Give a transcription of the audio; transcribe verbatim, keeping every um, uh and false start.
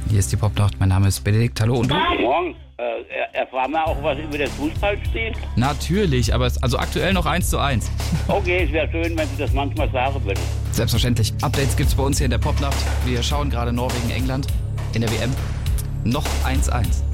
Hier ist die Popnacht. Mein Name ist Benedikt. Hallo und du? Morgen. Äh, erfahren wir auch was über das Fußballspiel? Natürlich, aber es, also aktuell noch eins zu eins. Okay, es wäre schön, wenn Sie das manchmal sagen würden. Selbstverständlich. Updates gibt's bei uns hier in der Popnacht. Wir schauen gerade Norwegen, England in der W M. Noch eins eins.